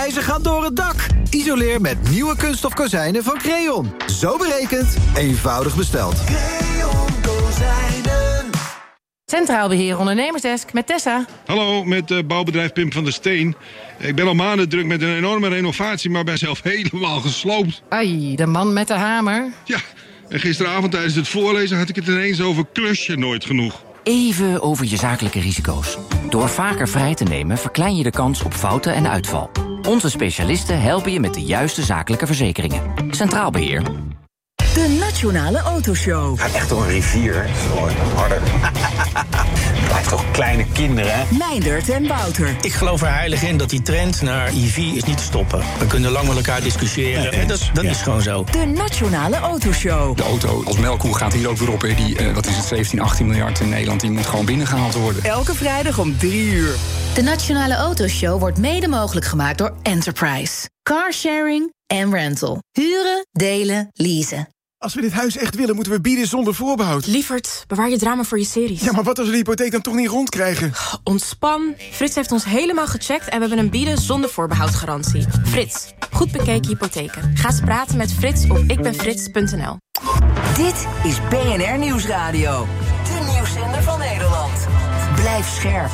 prijzen gaan door het dak. Isoleer met nieuwe kunststof kozijnen van Creon. Zo berekend, eenvoudig besteld. Creon Kozijnen. Centraal Beheer Ondernemersdesk met Tessa. Hallo, met bouwbedrijf Pim van der Steen. Ik ben al maanden druk met een enorme renovatie, maar ben zelf helemaal gesloopt. Ai, de man met de hamer. Ja, en gisteravond tijdens het voorlezen had ik het ineens over klusje nooit genoeg. Even over je zakelijke risico's. Door vaker vrij te nemen verklein je de kans op fouten en uitval. Onze specialisten helpen je met de juiste zakelijke verzekeringen. Centraal Beheer. De Nationale Autoshow. Gaat echt door een rivier. Mooi, harder. Het blijft toch kleine kinderen, hè? Meindert en Wouter. Ik geloof er heilig in dat die trend naar EV is niet te stoppen. We kunnen lang met elkaar discussiëren. Dat is gewoon zo. De Nationale Autoshow. De auto als melkkoe gaat hier ook weer op. Die, wat is het, 17, 18 miljard in Nederland. Die moet gewoon binnengehaald worden. Elke vrijdag om 3 uur. De Nationale Autoshow wordt mede mogelijk gemaakt door Enterprise. Carsharing en rental. Huren, delen, leasen. Als we dit huis echt willen, moeten we bieden zonder voorbehoud. Lievert, bewaar je drama voor je series. Ja, maar wat als we de hypotheek dan toch niet rondkrijgen? Ontspan. Frits heeft ons helemaal gecheckt en we hebben een bieden zonder voorbehoud garantie. Frits, goed bekeken hypotheken. Ga eens praten met Frits op ikbenfrits.nl. Dit is BNR Nieuwsradio. De nieuwszender van Nederland. Blijf scherp.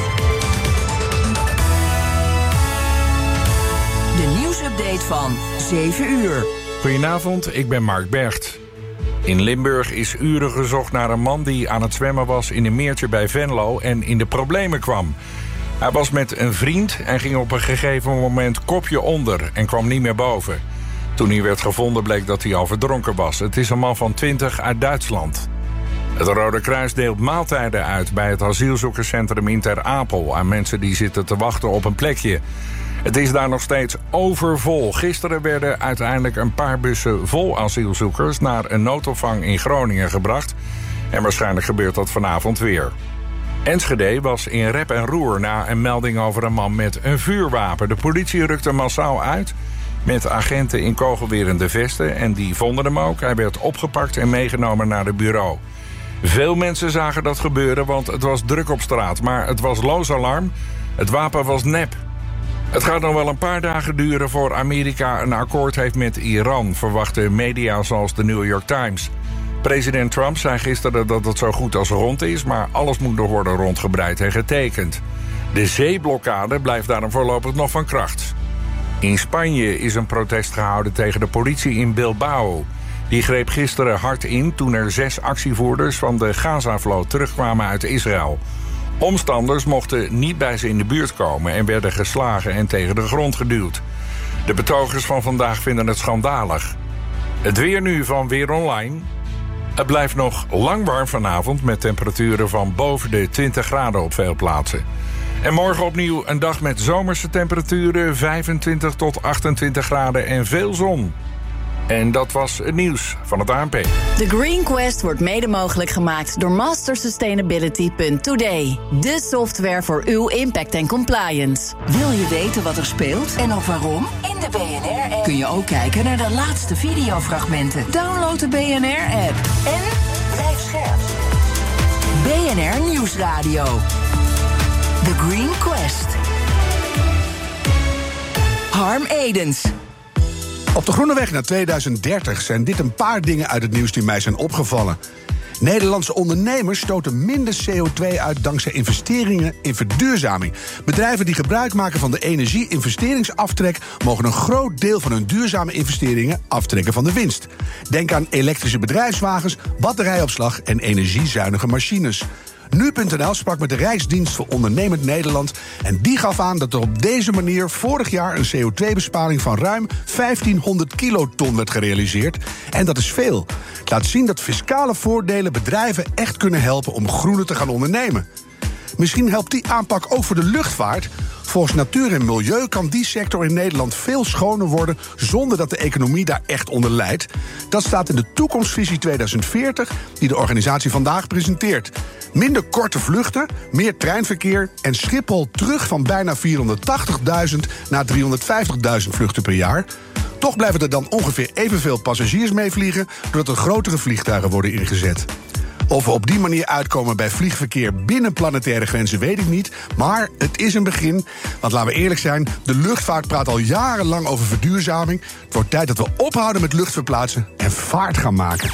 De nieuwsupdate van 7 uur. Goedenavond, ik ben Mark Bergt. In Limburg is uren gezocht naar een man die aan het zwemmen was in een meertje bij Venlo en in de problemen kwam. Hij was met een vriend en ging op een gegeven moment kopje onder en kwam niet meer boven. Toen hij werd gevonden bleek dat hij al verdronken was. Het is een man van 20 uit Duitsland. Het Rode Kruis deelt maaltijden uit bij het asielzoekerscentrum in Ter Apel aan mensen die zitten te wachten op een plekje. Het is daar nog steeds overvol. Gisteren werden uiteindelijk een paar bussen vol asielzoekers naar een noodopvang in Groningen gebracht. En waarschijnlijk gebeurt dat vanavond weer. Enschede was in rep en roer na een melding over een man met een vuurwapen. De politie rukte massaal uit met agenten in kogelwerende vesten en die vonden hem ook. Hij werd opgepakt en meegenomen naar het bureau. Veel mensen zagen dat gebeuren, want het was druk op straat. Maar het was loos alarm. Het wapen was nep. Het gaat nog wel een paar dagen duren voor Amerika een akkoord heeft met Iran, verwachten media zoals de New York Times. President Trump zei gisteren dat het zo goed als rond is, maar alles moet nog worden rondgebreid en getekend. De zeeblokkade blijft daarom voorlopig nog van kracht. In Spanje is een protest gehouden tegen de politie in Bilbao. Die greep gisteren hard in toen er 6 actievoerders van de Gaza-vloot terugkwamen uit Israël. Omstanders mochten niet bij ze in de buurt komen en werden geslagen en tegen de grond geduwd. De betogers van vandaag vinden het schandalig. Het weer nu van Weer Online. Het blijft nog lang warm vanavond met temperaturen van boven de 20 graden op veel plaatsen. En morgen opnieuw een dag met zomerse temperaturen, 25 tot 28 graden en veel zon. En dat was het nieuws van het ANP. De Green Quest wordt mede mogelijk gemaakt door mastersustainability.today. De software voor uw impact en compliance. Wil je weten wat er speelt en ook waarom? In de BNR-app kun je ook kijken naar de laatste videofragmenten. Download de BNR-app en blijf scherp. BNR Nieuwsradio. The Green Quest. Harm Edens. Op de groene weg naar 2030 zijn dit een paar dingen uit het nieuws die mij zijn opgevallen. Nederlandse ondernemers stoten minder CO2 uit dankzij investeringen in verduurzaming. Bedrijven die gebruik maken van de energie-investeringsaftrek mogen een groot deel van hun duurzame investeringen aftrekken van de winst. Denk aan elektrische bedrijfswagens, batterijopslag en energiezuinige machines. Nu.nl sprak met de Rijksdienst voor Ondernemend Nederland en die gaf aan dat er op deze manier vorig jaar een CO2-besparing van ruim 1500 kiloton werd gerealiseerd. En dat is veel. Het laat zien dat fiscale voordelen bedrijven echt kunnen helpen om groener te gaan ondernemen. Misschien helpt die aanpak ook voor de luchtvaart. Volgens Natuur en Milieu kan die sector in Nederland veel schoner worden zonder dat de economie daar echt onder lijdt. Dat staat in de Toekomstvisie 2040 die de organisatie vandaag presenteert. Minder korte vluchten, meer treinverkeer en Schiphol terug van bijna 480.000 naar 350.000 vluchten per jaar. Toch blijven er dan ongeveer evenveel passagiers meevliegen doordat er grotere vliegtuigen worden ingezet. Of we op die manier uitkomen bij vliegverkeer binnen planetaire grenzen, weet ik niet. Maar het is een begin. Want laten we eerlijk zijn, de luchtvaart praat al jarenlang over verduurzaming. Het wordt tijd dat we ophouden met luchtverplaatsen en vaart gaan maken.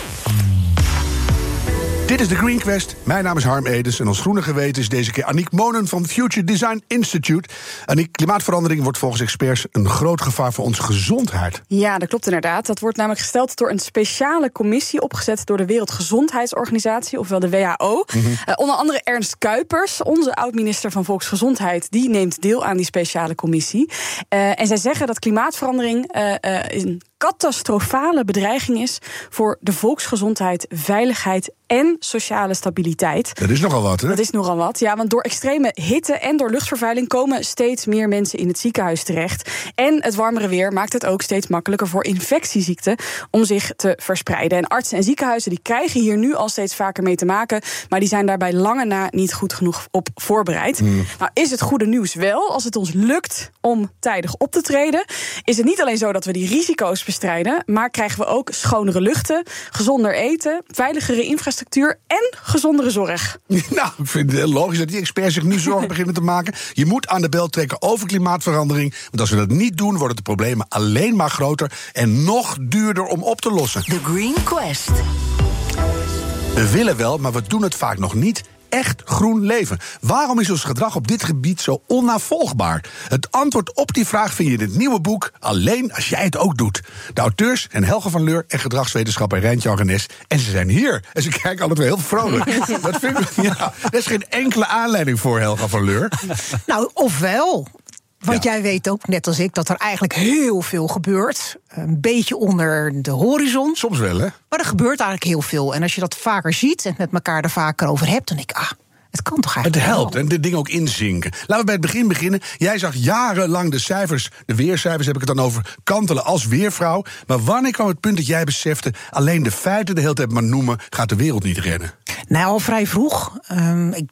Dit is de Green Quest. Mijn naam is Harm Edens en ons groene geweten is deze keer Aniek Monen van Future Design Institute. Aniek, klimaatverandering wordt volgens experts een groot gevaar voor onze gezondheid. Ja, dat klopt inderdaad. Dat wordt namelijk gesteld door een speciale commissie opgezet door de Wereldgezondheidsorganisatie, ofwel de WHO. Onder andere Ernst Kuipers, onze oud-minister van Volksgezondheid, die neemt deel aan die speciale commissie. En zij zeggen dat klimaatverandering een catastrofale bedreiging is voor de volksgezondheid, veiligheid en sociale stabiliteit. Dat is nogal wat, hè? Dat is nogal wat, ja, want door extreme hitte en door luchtvervuiling komen steeds meer mensen in het ziekenhuis terecht. En het warmere weer maakt het ook steeds makkelijker voor infectieziekten om zich te verspreiden. En artsen en ziekenhuizen die krijgen hier nu al steeds vaker mee te maken, maar die zijn daarbij lange na niet goed genoeg op voorbereid. Nou is het goede nieuws wel, als het ons lukt om tijdig op te treden, is het niet alleen zo dat we die risico's bestrijden, maar krijgen we ook schonere luchten, gezonder eten, veiligere infrastructuur en gezondere zorg. Nou, ik vind het heel logisch dat die experts zich nu zorgen beginnen te maken. Je moet aan de bel trekken over klimaatverandering. Want als we dat niet doen, worden de problemen alleen maar groter en nog duurder om op te lossen. The Green Quest. We willen wel, maar we doen het vaak nog niet. Echt groen leven. Waarom is ons gedrag op dit gebied zo onnavolgbaar? Het antwoord op die vraag vind je in het nieuwe boek Alleen als jij het ook doet. De auteurs zijn Helga van Leur en gedragswetenschapper Rijntje Renes. En ze zijn hier. En ze kijken alle twee heel vrolijk. Dat vind ik, ja, er is geen enkele aanleiding voor, Helga van Leur. Nou, ofwel. Want jij weet ook, net als ik, dat er eigenlijk heel veel gebeurt. Een beetje onder de horizon. Soms wel, hè? Maar er gebeurt eigenlijk heel veel. En als je dat vaker ziet en met elkaar er vaker over hebt, dan denk ik, het kan toch eigenlijk Het helpt en dit ding ook inzinken. Laten we bij het begin beginnen. Jij zag jarenlang de cijfers, de weercijfers heb ik het dan over, kantelen als weervrouw. Maar wanneer kwam het punt dat jij besefte, alleen de feiten de hele tijd maar noemen gaat de wereld niet redden? Nou, al vrij vroeg. Ik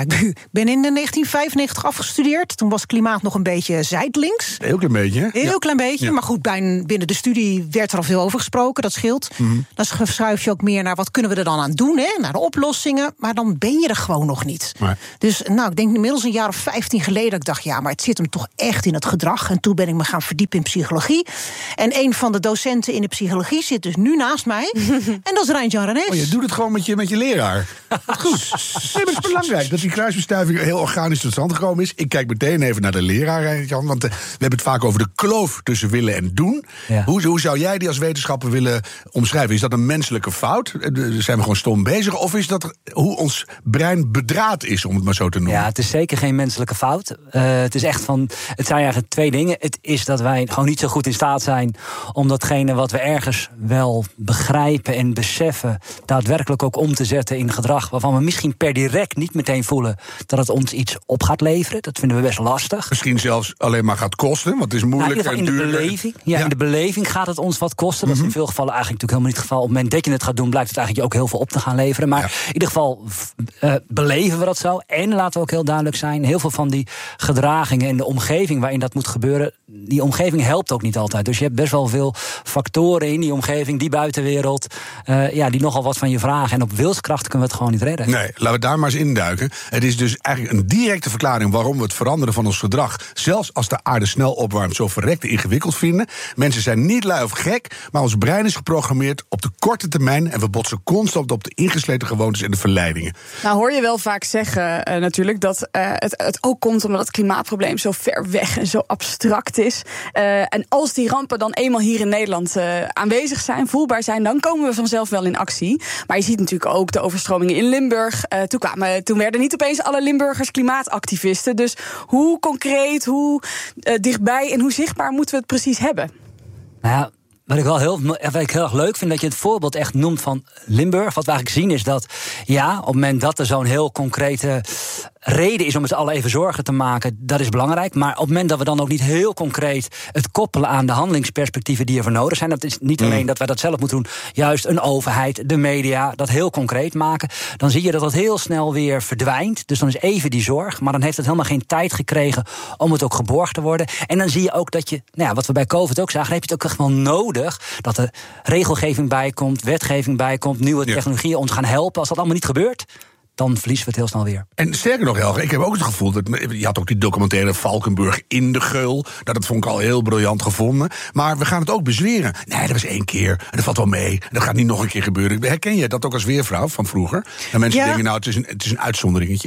ben in 1995 afgestudeerd. Toen was klimaat nog een beetje zijdelings. Heel klein beetje, hè? Heel klein beetje, maar goed, binnen de studie werd er al veel over gesproken, dat scheelt. Dan schuif je ook meer naar wat kunnen we er dan aan doen, hè? Naar de oplossingen, maar dan ben je er gewoon nog niet. Maar. Dus ik denk inmiddels een jaar of 15 geleden dat ik dacht, ja, maar het zit hem toch echt in het gedrag. En toen ben ik me gaan verdiepen in psychologie. En een van de docenten in de psychologie zit dus nu naast mij. En dat is Rijntje Renes. Oh, je doet het gewoon met je leraar. Goed. Nee, maar het is belangrijk dat die kruisbestuiving heel organisch tot stand gekomen is. Ik kijk meteen even naar de leraar, Rijntje, want we hebben het vaak over de kloof tussen willen en doen. Ja. Hoe zou jij die als wetenschapper willen omschrijven? Is dat een menselijke fout? Zijn we gewoon stom bezig? Of is dat hoe ons brein bedraad is, om het maar zo te noemen? Ja, het is zeker geen menselijke fout. Het is echt het zijn eigenlijk twee dingen. Het is dat wij gewoon niet zo goed in staat zijn om datgene wat we ergens wel begrijpen en beseffen daadwerkelijk ook om te zetten in gedrag, waarvan we misschien per direct niet meteen voelen dat het ons iets op gaat leveren. Dat vinden we best lastig. Misschien zelfs alleen maar gaat kosten, want het is moeilijk en duur. In de beleving gaat het ons wat kosten. Dat is in veel gevallen eigenlijk natuurlijk helemaal niet het geval. Op het moment dat je het gaat doen, blijkt het eigenlijk ook heel veel op te gaan leveren. Maar in ieder geval beleven we dat zo. En laten we ook heel duidelijk zijn, heel veel van die gedragingen in de omgeving waarin dat moet gebeuren, die omgeving helpt ook niet altijd. Dus je hebt best wel veel factoren in die omgeving, die buitenwereld, die nogal wat van je vragen. En op wilskracht kunnen we het gewoon niet redden. Nee, laten we daar maar eens induiken. Het is dus eigenlijk een directe verklaring waarom we het veranderen van ons gedrag, zelfs als de aarde snel opwarmt, zo verrekte ingewikkeld vinden. Mensen zijn niet lui of gek, maar ons brein is geprogrammeerd op de korte termijn en we botsen constant op de ingesleten gewoontes en de verleidingen. Nou hoor je wel vaak zeggen natuurlijk dat het ook komt omdat het klimaatprobleem zo ver weg en zo abstract is. En als die rampen dan eenmaal hier in Nederland aanwezig zijn, voelbaar zijn, dan komen we vanzelf wel in actie. Maar je ziet natuurlijk ook de overstromingen in Limburg. Toen werden niet opeens alle Limburgers klimaatactivisten. Dus hoe concreet, hoe dichtbij en hoe zichtbaar moeten we het precies hebben? Nou ja, wat ik heel erg leuk vind, dat je het voorbeeld echt noemt van Limburg. Wat we eigenlijk zien is dat, op het moment dat er zo'n heel concrete reden is om met z'n allen even zorgen te maken, dat is belangrijk. Maar op het moment dat we dan ook niet heel concreet het koppelen aan de handelingsperspectieven die ervoor nodig zijn, dat is niet alleen dat wij dat zelf moeten doen, juist een overheid, de media, dat heel concreet maken, dan zie je dat heel snel weer verdwijnt. Dus dan is even die zorg, maar dan heeft het helemaal geen tijd gekregen om het ook geborgd te worden. En dan zie je ook dat je, wat we bij COVID ook zagen, dan heb je het ook echt wel nodig dat er regelgeving bij komt, wetgeving bij komt, nieuwe technologieën ons gaan helpen. Als dat allemaal niet gebeurt, dan verliezen we het heel snel weer. En sterker nog, Helga, ik heb ook het gevoel dat je had ook die documentaire Valkenburg in de Geul. Dat vond ik al heel briljant gevonden. Maar we gaan het ook bezweren. Nee, dat was 1 keer. En dat valt wel mee. Dat gaat niet nog een keer gebeuren. Herken je dat ook als weervrouw van vroeger? En mensen denken, het is een uitzonderingetje.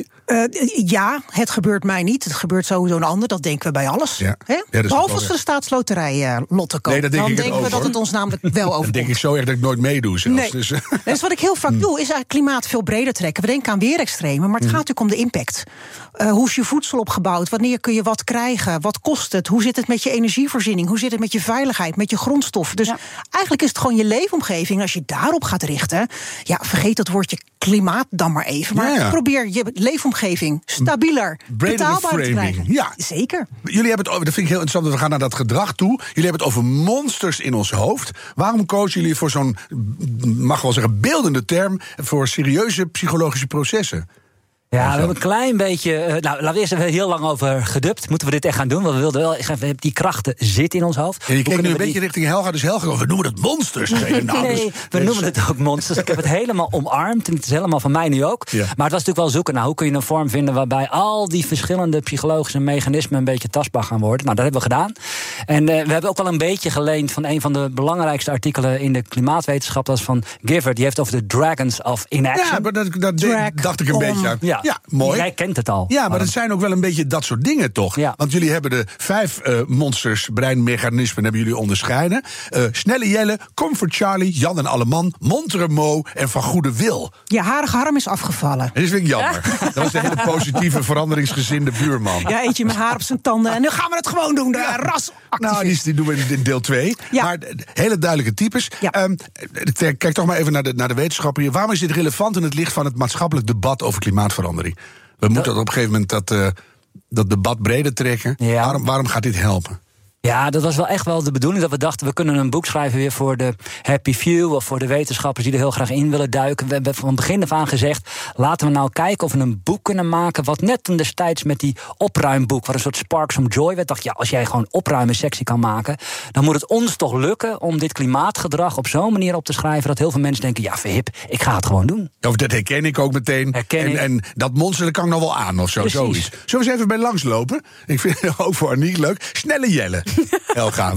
Ja, het gebeurt mij niet. Het gebeurt sowieso een ander. Dat denken we bij alles. Ja. Behalve als we de staatsloterij lotten kopen. Nee, dan denken we dat het ons namelijk wel overkomt. Dan denk ik zo erg dat ik nooit meedoe zelfs. Nee. Dus wat ik heel vaak doe, is eigenlijk klimaat veel breder trekken. We denken aan weerextremen, maar het gaat natuurlijk om de impact. Hoe is je voedsel opgebouwd? Wanneer kun je wat krijgen? Wat kost het? Hoe zit het met je energievoorziening? Hoe zit het met je veiligheid, met je grondstoffen? Dus eigenlijk is het gewoon je leefomgeving. Als je daarop gaat richten, vergeet dat woordje klimaat dan maar even. Maar probeer je leefomgeving stabieler, betaalbaar te krijgen. Ja. Zeker. Jullie hebben het over, dat vind ik heel interessant, we gaan naar dat gedrag toe. Jullie hebben het over monsters in ons hoofd. Waarom kozen jullie voor zo'n, mag wel zeggen, beeldende term voor serieuze psychologische processen? Ja, we hebben een klein beetje. Laten we eerst even heel lang over gedubt. Moeten we dit echt gaan doen? Want we wilden wel. Die krachten zitten in ons hoofd. Ja, je kijkt nu een beetje richting Helga. Dus Helga, we noemen het monsters. Nee, we noemen het ook monsters. Ik heb het helemaal omarmd. En het is helemaal van mij nu ook. Ja. Maar het was natuurlijk wel zoeken naar hoe kun je een vorm vinden waarbij al die verschillende psychologische mechanismen een beetje tastbaar gaan worden. Nou, dat hebben we gedaan. En we hebben ook wel een beetje geleend van een van de belangrijkste artikelen in de klimaatwetenschap. Dat is van Gifford. Die heeft over de Dragons of Inaction. Ja, maar dat dacht ik een beetje aan. Ja, mooi. Jij kent het al. Ja, maar dat zijn ook wel een beetje dat soort dingen, toch? Ja. Want jullie hebben de 5 monsters, breinmechanismen, hebben jullie onderscheiden. Snelle Jelle, Comfort Charlie, Jan en Alleman, Montere Mo en Van Goede Wil. Je harige arm is afgevallen. Dat vind ik jammer. Dat was de hele positieve, veranderingsgezinde buurman. Ja, eentje met haar op zijn tanden. En nu gaan we het gewoon doen, de rasactivist. Nou, die doen we in deel 2. Ja. Maar hele duidelijke types. Ja. Kijk toch maar even naar de wetenschappen hier. Waarom is dit relevant in het licht van het maatschappelijk debat over klimaatverandering? We moeten op een gegeven moment dat debat breder trekken. Ja. Waarom gaat dit helpen? Ja, dat was wel echt wel de bedoeling. Dat we dachten, we kunnen een boek schrijven weer voor de happy few of voor de wetenschappers die er heel graag in willen duiken. We hebben van begin af aan gezegd, laten we nou kijken of we een boek kunnen maken wat net toen destijds met die opruimboek, wat een soort Sparks from Joy werd, dacht als jij gewoon opruimen sexy kan maken, dan moet het ons toch lukken om dit klimaatgedrag op zo'n manier op te schrijven dat heel veel mensen denken, verhip, ik ga het gewoon doen. Of dat herken ik ook meteen. En dat monster, dat kan ik nog wel aan of zo. Zoiets. Zullen we eens even bij langslopen? Ik vind het ook voor Aniek leuk. Snelle Jelle. Helga,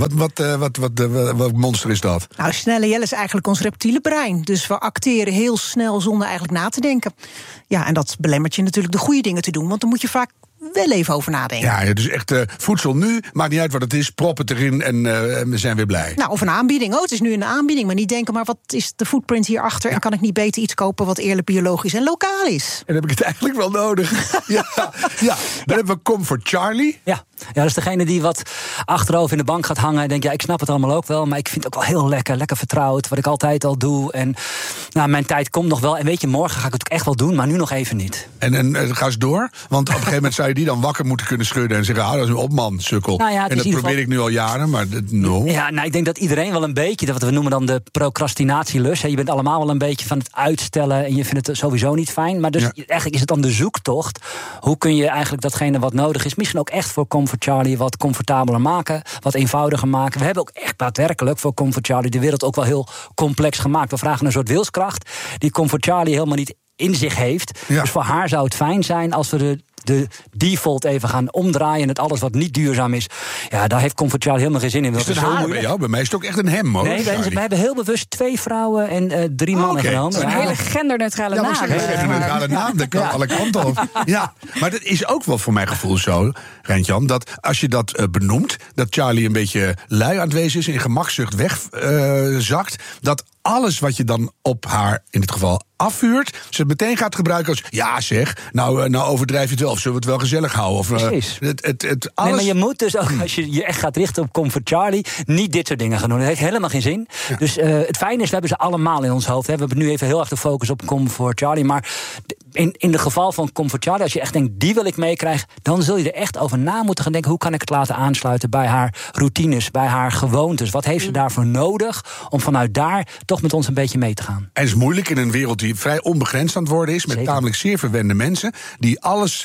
wat monster is dat? Nou, Snelle Jelle is eigenlijk ons reptiele brein. Dus we acteren heel snel zonder eigenlijk na te denken. Ja, en dat belemmert je natuurlijk de goede dingen te doen. Want dan moet je vaak wel even over nadenken. Ja, dus echt voedsel nu, maakt niet uit wat het is, prop het erin en we zijn weer blij. Nou, of een aanbieding. Het is nu een aanbieding, maar niet denken, maar wat is de footprint hierachter? Ja. En kan ik niet beter iets kopen wat eerlijk biologisch en lokaal is? En dan heb ik het eigenlijk wel nodig. Dan hebben we Comfort Charlie. Ja, dat is degene die wat achterover in de bank gaat hangen en denkt, ik snap het allemaal ook wel, maar ik vind het ook wel heel lekker vertrouwd, wat ik altijd al doe. En mijn tijd komt nog wel. En weet je, morgen ga ik het ook echt wel doen, maar nu nog even niet. En ga eens door, want op een gegeven moment zou je die dan wakker moeten kunnen schudden en zeggen, dat is een opman, sukkel. En dat probeer ik nu al jaren, maar ik denk dat iedereen wel een beetje, dat wat we noemen dan de procrastinatielust. Je bent allemaal wel een beetje van het uitstellen en je vindt het sowieso niet fijn. Maar dus eigenlijk is het dan de zoektocht. Hoe kun je eigenlijk datgene wat nodig is, misschien ook echt voor Comfort Charlie wat comfortabeler maken, wat eenvoudiger maken. We hebben ook echt daadwerkelijk voor Comfort Charlie de wereld ook wel heel complex gemaakt. We vragen een soort wilskracht die Comfort Charlie helemaal niet in zich heeft. Ja. Dus voor haar zou het fijn zijn als we de default even gaan omdraaien en het alles wat niet duurzaam is. Ja, daar heeft Comfort Charlie helemaal geen zin in. Is het een haar bij jou? Bij mij is het ook echt een hem, hoor. Nee, wij hebben heel bewust 2 vrouwen en 3 mannen genomen. Een hele genderneutrale naam. Een genderneutrale naam, dat kan alle kanten op. Ja, maar dat is ook wel voor mijn gevoel zo, Rentjan, dat als je dat benoemt, dat Charlie een beetje lui aan het wezen is, in gemakzucht wegzakt, dat alles wat je dan op haar, in dit geval, afvuurt, ze het meteen gaat gebruiken als, nou overdrijf je het wel, of zullen we het wel gezellig houden? Of, precies. Alles... Nee, maar je moet dus ook, als je je echt gaat richten op Comfort Charlie, niet dit soort dingen gaan doen. Dat heeft helemaal geen zin. Ja. Dus het fijne is, we hebben ze allemaal in ons hoofd. We hebben nu even heel erg de focus op Comfort Charlie, maar in de geval van Comfort Charlie, als je echt denkt, die wil ik meekrijgen, dan zul je er echt over na moeten gaan denken, hoe kan ik het laten aansluiten bij haar routines, bij haar gewoontes? Wat heeft ze daarvoor nodig om vanuit daar toch met ons een beetje mee te gaan? En het is moeilijk in een wereld die vrij onbegrensd aan het worden is, met namelijk zeer verwende mensen, die alles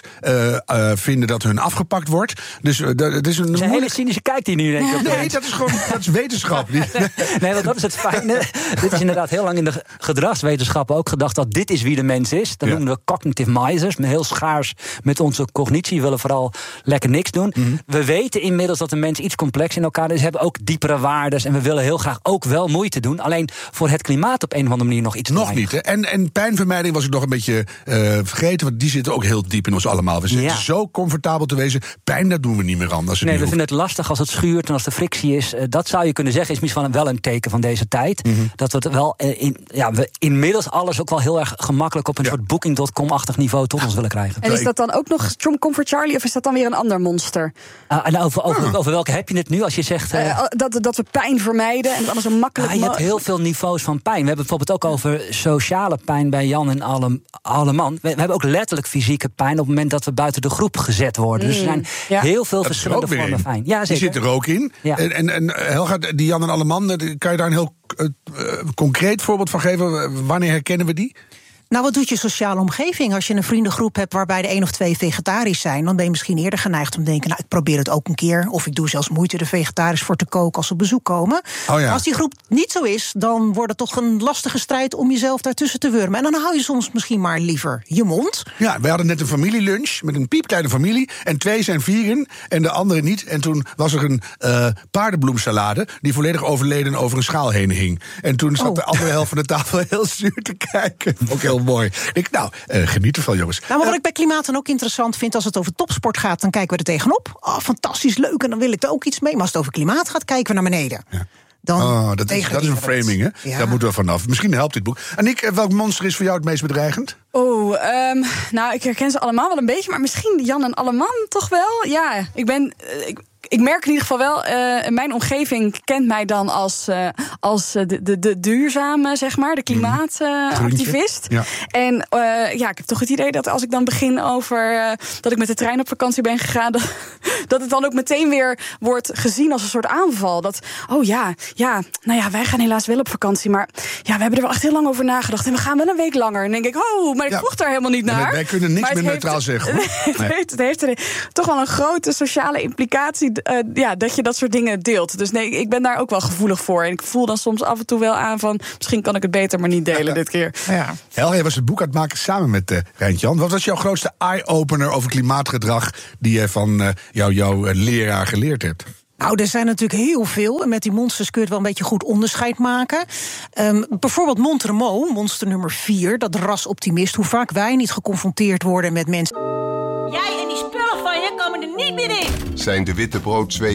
vinden dat hun afgepakt wordt. Dus het is een hele cynische kijk die nu denk ik. Nee, dat is wetenschap. Nee, want dat is het fijne. Dit is inderdaad heel lang in de gedragswetenschappen ook gedacht dat dit is wie de mens is. Dat noemen we cognitive misers, heel schaars met onze cognitie, willen vooral lekker niks doen. Mm-hmm. We weten inmiddels dat de mens iets complex in elkaar is, hebben ook diepere waardes en we willen heel graag ook wel moeite doen. Alleen voor het klimaat op een of andere manier nog iets te nog niet, hè? En pijnvermijding was ik nog een beetje vergeten, want die zitten ook heel diep in ons allemaal. We zitten zo comfortabel te wezen, pijn, dat doen we niet meer aan. Nee, we vinden het lastig als het schuurt en als er frictie is. Dat zou je kunnen zeggen, is misschien wel een teken van deze tijd. Mm-hmm. Dat we het wel we inmiddels alles ook wel heel erg gemakkelijk op een soort Booking.com-achtig niveau tot ons willen krijgen. En is dat dan ook nog Comfort Charlie of is dat dan weer een ander monster? En over welke heb je het nu als je zegt dat we pijn vermijden en het allemaal zo makkelijk je hebt heel veel niveaus van pijn. We hebben bijvoorbeeld ook over sociale pijn bij Jan en Alleman. We hebben ook letterlijk fysieke pijn op het moment dat we buiten de groep gezet worden. Dus er zijn heel veel verschillende vormen pijn. Ja, zeker. Die zit er ook in. Ja. En Helga, die Jan en Alleman, kan je daar een heel concreet voorbeeld van geven? Wanneer herkennen we die? Nou, wat doet je sociale omgeving? Als je een vriendengroep hebt waarbij de 1 of 2 vegetarisch zijn, dan ben je misschien eerder geneigd om te denken, nou, ik probeer het ook een keer. Of ik doe zelfs moeite er vegetarisch voor te koken als ze op bezoek komen. Oh ja. Als die groep niet zo is, dan wordt het toch een lastige strijd om jezelf daartussen te wurmen. En dan hou je soms misschien maar liever je mond. Ja, wij hadden net een familielunch met een piepkleine familie. En 2 zijn vegan en de andere niet. En toen was er een paardenbloemsalade die volledig overleden over een schaal heen hing. En toen zat de andere helft van de tafel heel zuur te kijken. Ook heel mooi. Geniet ervan, jongens. Nou, maar wat ik bij klimaat dan ook interessant vind, als het over topsport gaat, dan kijken we er tegenop. Oh, fantastisch, leuk, en dan wil ik er ook iets mee. Maar als het over klimaat gaat, kijken we naar beneden. Ja. Dat is een framing, hè? Ja. Daar moeten we vanaf. Misschien helpt dit boek. Aniek, welk monster is voor jou het meest bedreigend? Nou, ik herken ze allemaal wel een beetje, maar misschien Jan en Alleman toch wel? Ja, ik merk in ieder geval wel, mijn omgeving kent mij dan als de duurzame, zeg maar, de klimaatactivist. Ja. En ik heb toch het idee dat als ik dan begin over dat ik met de trein op vakantie ben gegaan, dat het dan ook meteen weer wordt gezien als een soort aanval. Dat, wij gaan helaas wel op vakantie, maar we hebben er wel echt heel lang over nagedacht. En we gaan wel een week langer. En dan denk ik, maar ik vroeg daar helemaal niet naar. Wij kunnen niks meer neutraal zeggen, hoor. Het heeft toch wel een grote sociale implicatie, dat je dat soort dingen deelt. Dus nee, ik ben daar ook wel gevoelig voor. En ik voel dan soms af en toe wel aan van, misschien kan ik het beter maar niet delen dit keer. Ja. Jij was het boek aan het maken samen met Rijntjan. Wat was jouw grootste eye-opener over klimaatgedrag die je van jouw leraar geleerd hebt? Nou, er zijn natuurlijk heel veel. En met die monsters kun je het wel een beetje goed onderscheid maken. Bijvoorbeeld Montremo, monster nummer 4, dat rasoptimist. Hoe vaak wij niet geconfronteerd worden met mensen. Jij en die spullen van je komen er niet meer in. Zijn de witte brood